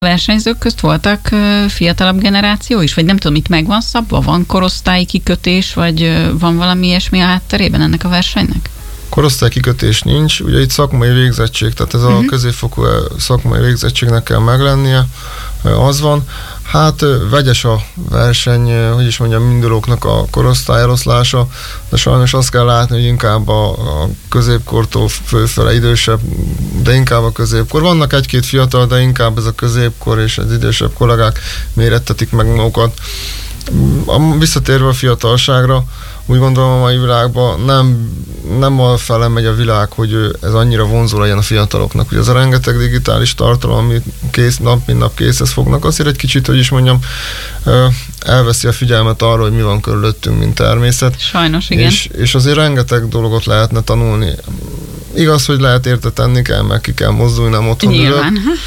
Versenyzők közt voltak fiatalabb generáció is? Vagy nem tudom, itt meg van szabva? Van korosztályi kikötés, vagy van valami ilyesmi a hátterében ennek a versenynek? Korosztálykikötés nincs, ugye itt szakmai végzettség, tehát ez a középfokú szakmai végzettségnek kell meglennie, az van. Hát vegyes a verseny, hogy is mondjam, indulóknak a korosztály eloszlása, de sajnos azt kell látni, hogy inkább a középkortól fölfele idősebb, de inkább a középkor. Vannak egy-két fiatal, de inkább ez a középkor és az idősebb kollégák mérettetik meg magukat. Visszatérve a fiatalságra, úgy gondolom, a mai világban nem a fele megy a világ, hogy ez annyira vonzó legyen a fiataloknak. Ugye az a rengeteg digitális tartalom, amit nap mint nap készhez fognak, azért egy kicsit, hogy is mondjam, elveszi a figyelmet arról, hogy mi van körülöttünk, mint természet. Sajnos, igen. És azért rengeteg dolgot lehetne tanulni. Igaz, hogy lehet érte tenni kell, meg ki kell mozdulni, nem otthon ülök,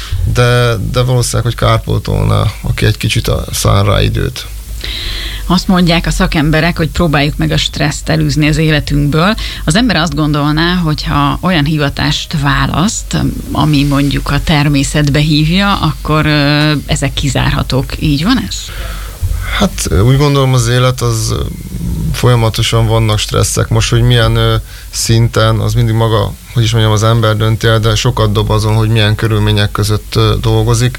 de valószínűleg, hogy kárpótolna, aki egy kicsit szán rá időt. Azt mondják a szakemberek, hogy próbáljuk meg a stresszt elűzni az életünkből. Az ember azt gondolná, hogyha olyan hivatást választ, ami mondjuk a természetbe hívja, akkor ezek kizárhatók. Így van ez? Hát úgy gondolom, az élet az folyamatosan vannak stresszek. Most, hogy milyen szinten, az mindig maga, hogy is mondjam, az ember dönti el, de sokat dob azon, hogy milyen körülmények között dolgozik.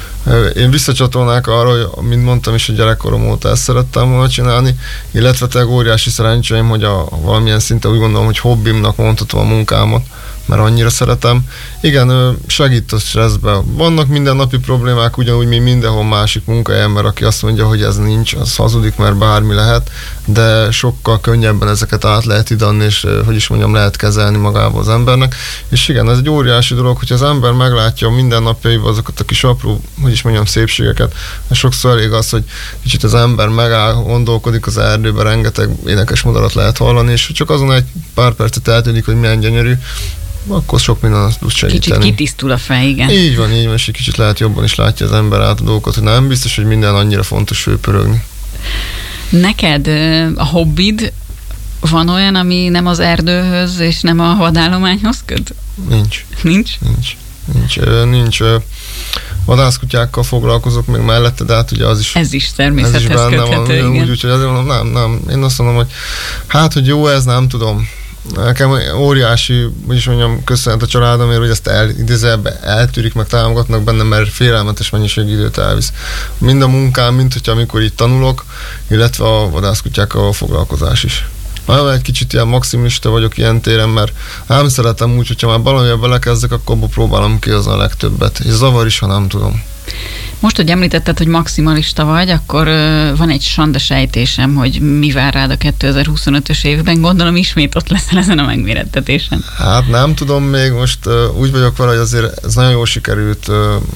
Én visszacsatolnák arra, hogy, mint mondtam is, hogy gyerekkorom óta ezt szerettem volna csinálni, illetve tényleg óriási szerencséim, hogy valamilyen szinten úgy gondolom, hogy hobbimnak mondhatom a munkámat, mert annyira szeretem. Igen, segít a stresszben. Vannak mindennapi problémák, ugyanúgy, mint mindenhol másik munkahelyen, mert aki azt mondja, hogy ez nincs, az hazudik, mert bármi lehet, de sokkal könnyebben ezeket át lehet idanni, és hogy is mondjam, lehet kezelni magába az embernek. És igen, ez egy óriási dolog, hogy az ember meglátja mindennapjaiban azokat a kis apró, hogy is mondjam, szépségeket. Sokszor elég az, hogy kicsit az ember megáll, gondolkodik az erdőben, rengeteg énekes madarat lehet hallani, és csak azon egy pár percet eltűnik, hogy milyen gyönyörű, akkor sok minden azt tud segíteni. Kicsit kitisztul a fej, igen. Így van, és egy kicsit lehet jobban is látja az ember át a dolgokat, hogy nem biztos, hogy minden annyira fontos főpörögni. Neked a hobbid van olyan, ami nem az erdőhöz és nem a vadállományhoz köt? Nincs. Vadászkutyákkal foglalkozok még mellette, de hát ugye az is... Ez is természethez köthető, igen. Úgyhogy azért mondom, nem. Én azt mondom, hogy hát, hogy jó ez, nem tudom. Nekem óriási, úgyis mondjam, köszönet a családomért, hogy ezt eltűrik, meg támogatnak benne, mert félelmetes mennyiségű időt elvisz. Mind a munkám, mint hogyha amikor itt tanulok, illetve a vadászkutyákkal a foglalkozás is. Nagyon egy kicsit ilyen maximista vagyok ilyen téren, mert nem szeretem úgy, hogyha már valamivel belekezdek, akkor abba próbálom kihozni a legtöbbet. És zavar is, ha nem tudom. Most, hogy említetted, hogy maximalista vagy, akkor van egy sanda sejtésem, hogy mi vár rád a 2025-ös évben. Gondolom ismét ott leszel ezen a megmérettetésen. Hát nem tudom még, most úgy vagyok vele, hogy azért ez nagyon jól sikerült,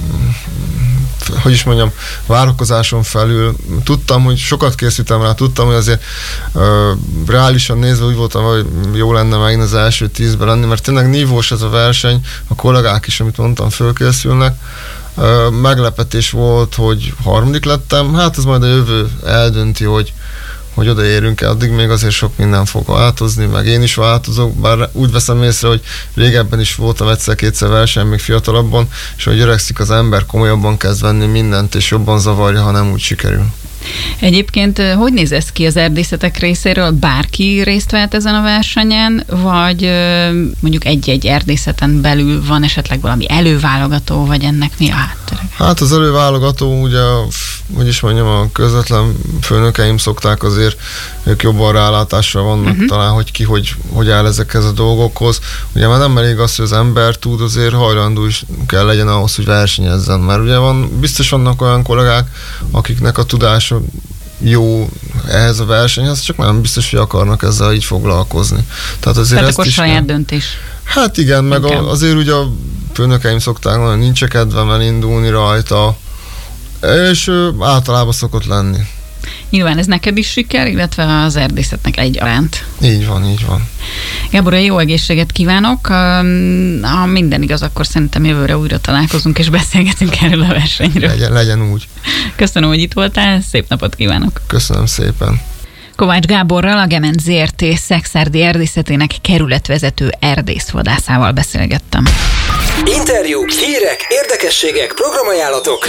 hogy is mondjam, várakozáson felül. Tudtam, hogy sokat készültem rá, tudtam, hogy azért reálisan nézve úgy voltam, hogy jó lenne megint az első 10-ben lenni, mert tényleg nívós ez a verseny, a kollégák is, amit mondtam, fölkészülnek. Meglepetés volt, hogy harmadik lettem, hát ez majd a jövő eldönti, hogy odaérünk el, addig még azért sok minden fog változni, meg én is változok, bár úgy veszem észre, hogy régebben is voltam egyszer-kétszer verseny, még fiatalabban, és hogy öregszik az ember, komolyabban kezd venni mindent, és jobban zavarja, ha nem úgy sikerül. Egyébként hogy néz ez ki az erdészetek részéről? Bárki részt vehet ezen a versenyen, vagy mondjuk egy-egy erdészeten belül van esetleg valami előválogató, vagy ennek mi a háttere? Hát az előválogató, ugye, hogy is mondjam, a közvetlen főnökeim szokták azért, ők jobban rálátásra vannak talán, hogy ki, hogy áll ezekhez a dolgokhoz. Ugye már nem elég az, hogy az ember tud, azért hajlandó is kell legyen ahhoz, hogy versenyezzen, mert ugye biztos vannak olyan kollégák, akiknek a tudása jó ehhez a versenyhez, csak nem biztos, hogy akarnak ezzel így foglalkozni. Tehát akkor saját döntés. Hát igen, meg azért ugye a főnökeim szokták mondani, hogy nincs kedvem elindulni rajta, és általában szokott lenni. Nyilván ez neked is siker, illetve az erdészetnek egyaránt. Így van. Gábor, jó egészséget kívánok. Ha minden igaz, akkor szerintem jövőre újra találkozunk, és beszélgetünk erről a versenyről. Legyen úgy. Köszönöm, hogy itt voltál, szép napot kívánok. Köszönöm szépen. Kovács Gáborral, a Gement Zrt. Szekszárdi erdészetének kerületvezető erdészvadászával beszélgettem. Interjúk, hírek, érdekességek, programajánlatok